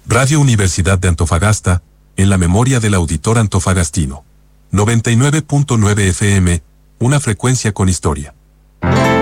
Radio Universidad de Antofagasta, en la memoria del auditor antofagastino. 99.9 FM, una frecuencia con historia.